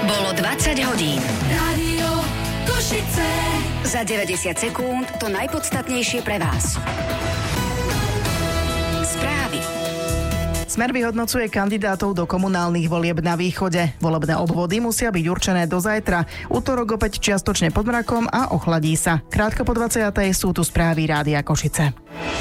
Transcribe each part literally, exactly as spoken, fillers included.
Bolo dvadsať hodín. Rádio Košice. Za deväťdesiat sekúnd to najpodstatnejšie pre vás. Správy. Smer vyhodnocuje kandidátov do komunálnych volieb na východe. Volebné obvody musia byť určené do zajtra. Utorok opäť čiastočne pod mrakom a ochladí sa. Krátko po dvadsiatej sú tu správy Rádia Košice.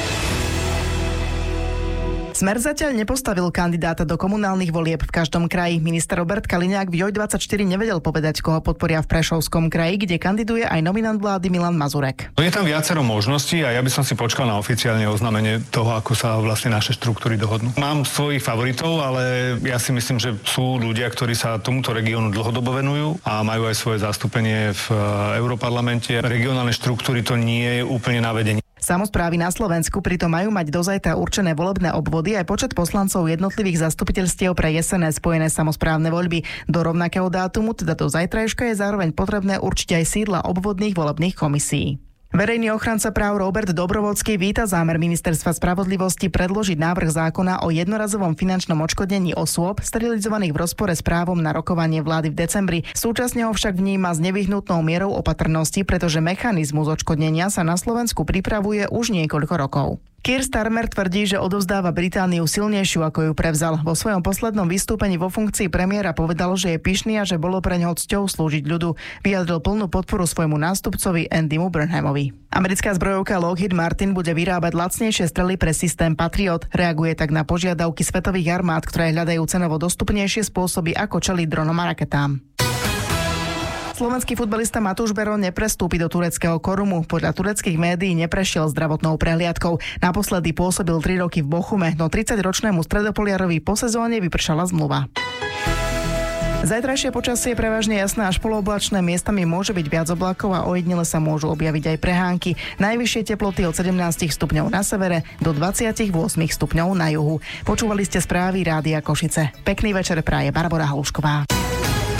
Smer zatiaľ nepostavil kandidáta do komunálnych volieb v každom kraji. Minister Robert Kaliňák v Joj dvadsaťštyri nevedel povedať, koho podporia v Prešovskom kraji, kde kandiduje aj nominant vlády Milan Mazurek. Je tam viacero možností a ja by som si počkal na oficiálne oznámenie toho, ako sa vlastne naše štruktúry dohodnú. Mám svojich favoritov, ale ja si myslím, že sú ľudia, ktorí sa tomuto regiónu dlhodobo venujú a majú aj svoje zastúpenie v Europarlamente. Regionálne štruktúry to nie je úplne na vedení. Samosprávy na Slovensku pritom majú mať do zajtra určené volebné obvody aj počet poslancov jednotlivých zastupiteľstiev pre jesenné spojené samosprávne voľby. Do rovnakého dátumu, teda do zajtrajška, je zároveň potrebné určiť aj sídla obvodných volebných komisí. Verejný ochranca práv Robert Dobrovodský víta zámer Ministerstva spravodlivosti predložiť návrh zákona o jednorazovom finančnom odškodnení osôb sterilizovaných v rozpore s právom na rokovanie vlády v decembri. Súčasne ho však vníma s nevyhnutnou mierou opatrnosti, pretože mechanizmus odškodnenia sa na Slovensku pripravuje už niekoľko rokov. Keir Starmer tvrdí, že odovzdáva Britániu silnejšiu, ako ju prevzal. Vo svojom poslednom vystúpení vo funkcii premiéra povedal, že je pyšný a že bolo pre ňoho cťou slúžiť ľudu. Vyjadril plnú podporu svojmu nástupcovi Andymu Burnhamovi. Americká zbrojovka Lockheed Martin bude vyrábať lacnejšie strely pre systém Patriot. Reaguje tak na požiadavky svetových armád, ktoré hľadajú cenovo dostupnejšie spôsoby, ako čeliť dronom a raketám. Slovenský futbalista Matúš Bero neprestúpi do tureckého Korumu. Podľa tureckých médií neprešiel zdravotnou prehliadkou. Naposledy pôsobil tri roky v Bochume, no tridsaťročnému stredopoliarovi po sezóne vypršala zmluva. Zajtrajšie počasie je prevažne jasné až polooblačné, miestami môže byť viac oblákov a ojedinele sa môžu objaviť aj prehánky. Najvyššie teploty od sedemnásť stupňov na severe do dvadsaťosem stupňov na juhu. Počúvali ste správy Rádia Košice. Pekný večer praje Barbora Halušková.